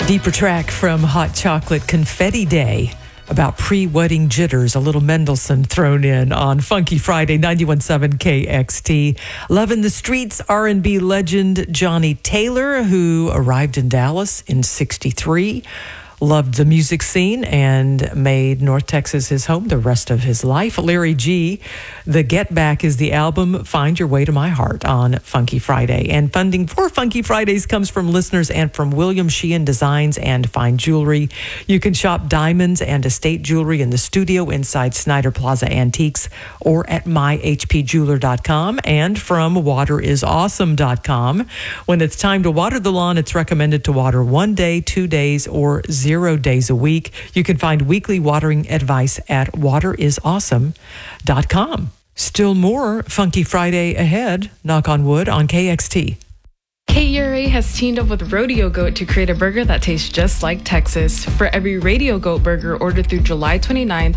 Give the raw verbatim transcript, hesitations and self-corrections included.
Deeper track from Hot Chocolate, Confetti Day, about pre-wedding jitters, a little Mendelssohn thrown in on Funky Friday, ninety-one point seven K X T. Loving the streets, R and B legend Johnny Taylor, who arrived in Dallas in sixty-three. Loved the music scene and made North Texas his home the rest of his life. Larry G, The Get Back is the album Find Your Way to My Heart on Funky Friday. And funding for Funky Fridays comes from listeners and from William Sheehan Designs and Fine Jewelry. You can shop diamonds and estate jewelry in the studio inside Snyder Plaza Antiques or at my h p jeweler dot com and from water is awesome dot com. When it's time to water the lawn, it's recommended to water one day, two days, or zero Zero days a week. You can find weekly watering advice at water is awesome dot com. Still more Funky Friday ahead, knock on wood, on K X T. K E R A has teamed up with Rodeo Goat to create a burger that tastes just like Texas. For every Radio Goat burger ordered through July twenty-ninth,